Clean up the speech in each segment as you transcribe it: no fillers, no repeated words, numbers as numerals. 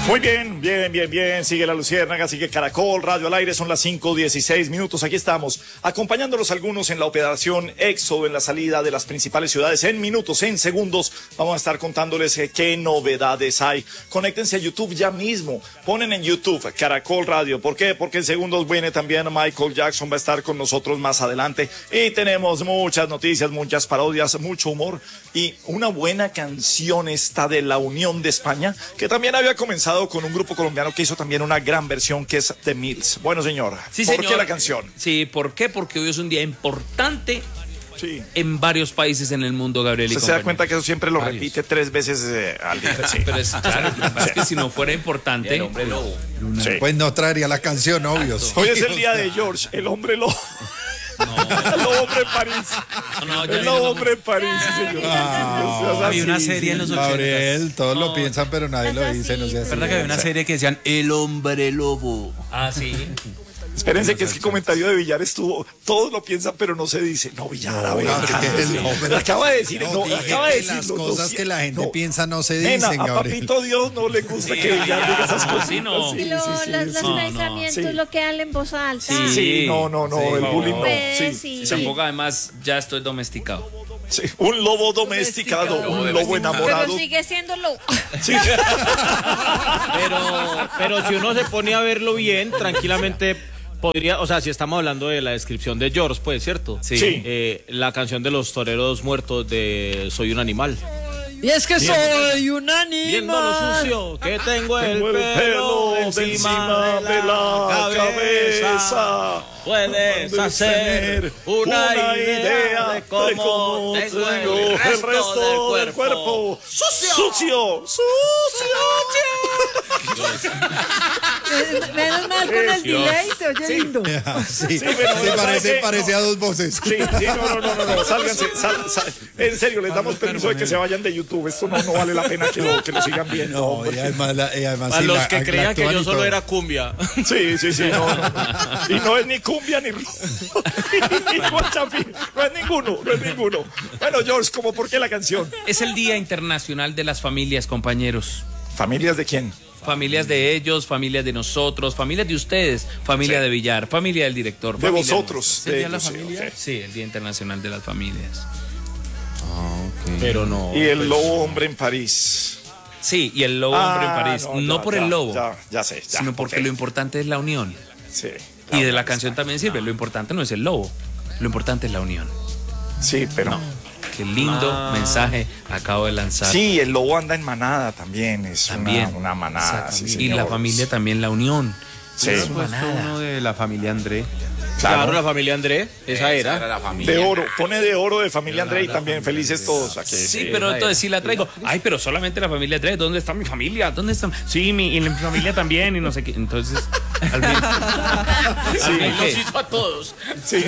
Muy bien, bien. Sigue la Luciérnaga, sigue Caracol, Radio al Aire, son las 5:16. Aquí estamos, acompañándolos algunos en la operación Éxodo, en la salida de las principales ciudades. En minutos, en segundos, vamos a estar contándoles qué novedades hay. Conéctense a YouTube ya mismo. Ponen en YouTube Caracol Radio. ¿Por qué? Porque en segundos viene también Michael Jackson, va a estar con nosotros más adelante. Y tenemos muchas noticias, muchas parodias, mucho humor y una buena canción esta de La Unión de España, que también había comenzado con un grupo colombiano que hizo también una gran versión, que es The Mills. Bueno, señor, sí, ¿por señor. qué la canción? Sí, ¿por qué? Porque hoy es un día importante en varios países en el mundo, Gabriel. ¿Usted se da cuenta que eso siempre lo repite 3 veces al día? Sí. Pero es claro, es que si no fuera importante... El hombre lobo. Pues no traería la canción, obvio. Hoy es el día de George, el hombre lobo. El lobo hombre en París. El lobo hombre en París, sí, señor. Había una serie en los 80. Gabriel, todos lo piensan, pero nadie lo dice. No sé. Es verdad que había una serie que decían El Hombre Lobo. Ah, sí. Espérense, que es que el comentario de Villar estuvo, todos lo piensan, pero no se dice. No, Villar, a ver, acaba de decir, acaba de decir las cosas que la gente piensa no se nena, dicen, a Gabriel. Papito Dios no le gusta que Villar diga esas cosas. Sí, no. Y los pensamientos lo quedan en voz alta. Sí, no, el bullying no. Sí. Tampoco, además, ya estoy domesticado. Sí, un lobo domesticado, un lobo enamorado. Pero sigue siendo lobo. Sí. Pero si uno se pone a verlo bien, tranquilamente podría, o sea, si estamos hablando de la descripción de George, pues, ¿cierto? Sí. La canción de los toreros muertos de Soy un animal. Y es que soy un Viendo lo animal. sucio que tengo el Tengo pelo encima de la cabeza. Puedes hacer una idea de cómo tengo el resto del cuerpo. ¡Sucio! Menos mal con el delay se oye lindo. Sí, pero parece a dos voces. Sí, no, sálganse, en serio, les damos permiso de que se vayan de YouTube, esto no vale la pena que lo sigan viendo. No, y además A sí, los que creían que actúan yo y solo todo. era cumbia. Sí, no. Y no es ni cumbia ni guachafín, no es ninguno. Bueno, George, ¿cómo por qué la canción? Es el Día Internacional de las Familias, compañeros. ¿Familias de quién? Familias de ellos, familias de nosotros, familias de ustedes, familia de Villar, familia del director. De familia vosotros. ¿Es el Día de la ellos, familia? sí. Sí, el Día Internacional de las Familias. Pero no. Y el lobo hombre en París. Sí, y el lobo hombre en París. No por el lobo, Ya sé. sino porque lo importante es la unión. Sí. Y de la canción también sirve. Lo importante no es el lobo, lo importante es la unión. Sí, pero... Qué lindo mensaje acabo de lanzar. Sí, el lobo anda en manada también, es También. una manada. Sí, y señor. la familia también, la unión. Sí. Es manada. Uno de la familia André. Claro, la familia André, esa era. la familia. De oro, pone de oro de familia André y también felices todos aquí. Sí, pero entonces sí la traigo. Ay, pero solamente la familia 3. ¿Dónde está mi familia? ¿Dónde está? Sí, y mi familia también y no sé qué. Entonces, al fin. Los hizo a todos. Sí.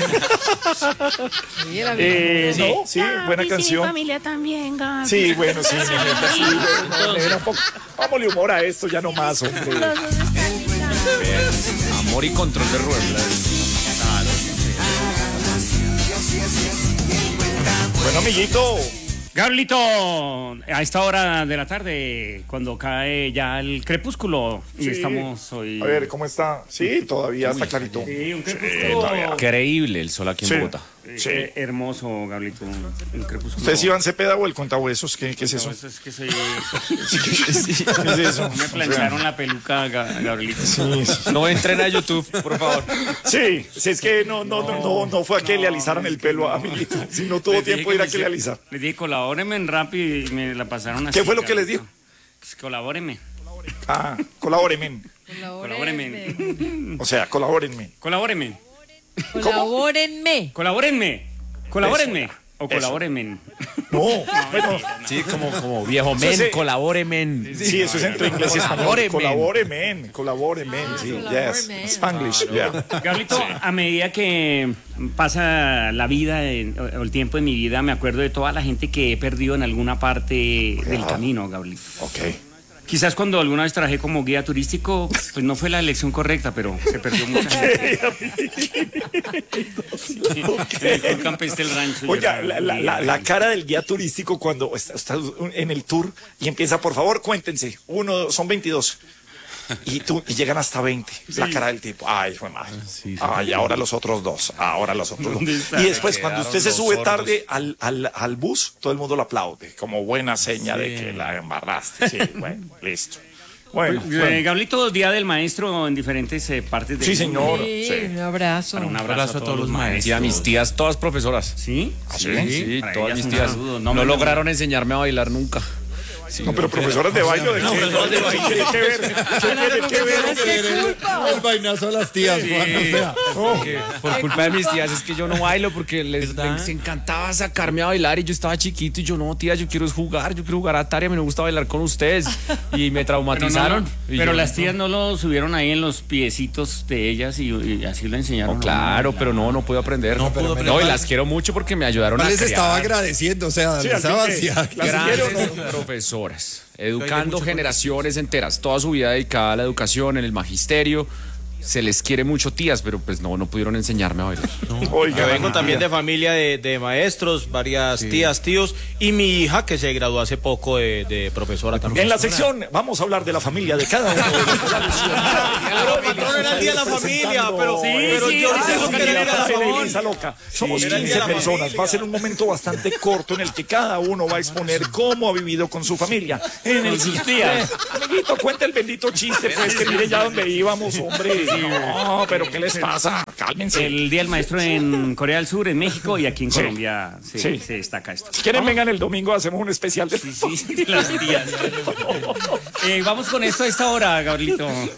No, sí, buena canción. familia también, Gaby. Sí, bueno, sí, niñita, sí, bueno, negra, vámonos humor a esto ya nomás, hombre. Los dos están ligados. Amor y control de ruedas. Bueno, amiguito. Gabrielito, a esta hora de la tarde, cuando cae ya el crepúsculo, y Sí. estamos hoy... A ver, ¿cómo está? Sí, todavía está clarito. Sí, un crepúsculo Increíble el sol aquí en Sí. Bogotá. Sí. hermoso, Gabrielito, un crepúsculo. ¿Usted es Iván Cepeda o el contahuesos? ¿Qué es eso? No, es que soy... ¿Qué es eso? Me plancharon la peluca, Gabrielito. No entren a YouTube, por favor. Sí, si es que no fue a que le alisaran el pelo, amiguito. Si no tuvo Les dije tiempo de ir a me que le alisar. Les dije, colabórenme en rap y me la pasaron así. ¿Qué fue lo que les dijo? Colabórenme. Ah, colabórenme. O sea, colabórenme. Colabórenme. Colabórenme. Colabórenme. Colabórenme. Eso. O colabórenme. No, bueno, Sí, como viejo Eso sí. colabore, men. sí, eso es entre inglés y español. Colabórenme. Colabórenme, sí, yes. Spanglish, yeah. Gabrielito, a medida que pasa la vida o el tiempo de mi vida, me acuerdo de toda la gente que he perdido en alguna parte del camino, Gabrielito. Ok. Quizás cuando alguna vez trabajé como guía turístico, pues no fue la elección correcta, pero se perdió mucha gente. En el campestre del rancho. Oye, la cara del guía turístico cuando está en el tour y empieza, por favor, cuéntense. Son 22. y llegan hasta 20. La cara del tipo, ay, fue madre. Ay, ahora los otros dos. Y después, cuando usted se sube tarde al bus, todo el mundo lo aplaude, como buena seña de que la embarraste. Sí, bueno, listo. Bueno, Gablito, Día del Maestro en diferentes partes del sí, mundo. señor. Sí, Sí. un abrazo. Para un abrazo a todos los Y maestros. a mis tías, todas profesoras. ¿Sí? Sí, Para todas ellas mis un tías. saludo. No lograron enseñarme a bailar nunca. Sí, No, pero profesoras de baile, ¿de qué? Profesoras de baile, ¿tiene que ver? ¿Tiene que ver? El vainazo a las tías, Juan, o sea. porque por culpa de mis tías es que yo no bailo porque les encantaba sacarme a bailar y yo estaba chiquito y yo no, tía, yo quiero jugar a Atari, a mí me gusta bailar con ustedes y me traumatizaron. Pero las tías no lo subieron ahí en los piecitos de ellas y así lo enseñaron. No, claro, pero no puedo aprender. No, y las quiero mucho porque me ayudaron a Les crear. estaba agradeciendo, o sea, Sí, les al fin estaba que- hacia- Grandes profesoras, educando generaciones enteras, toda su vida dedicada a la educación, en el magisterio. Se les quiere mucho, tías, pero pues no pudieron enseñarme a bailar. Oiga, Yo vengo también de familia de maestros, varias tías, tíos, y mi hija que se graduó hace poco de profesora también. en la sección vamos a hablar de la familia de cada uno de los la Pero patrón, era el día de la familia, pero yo Ah, digo que era el día de la familia. Televisa loca. Somos Era el 15 día de la personas. familia. Va a ser un momento bastante corto en el que cada uno va a exponer cómo ha vivido con su familia. En el sus días. Amiguito, cuenta el bendito chiste, pues, que mire ya dónde íbamos, hombre. No, pero ¿qué les pasa? Cálmense. El Día del Maestro en Corea del Sur, en México y aquí en Sí. Colombia Sí. se destaca esto. Si quieren, vengan el domingo, hacemos un especial de... Sí, de las tías. Vamos con esto a esta hora, Gabrielito.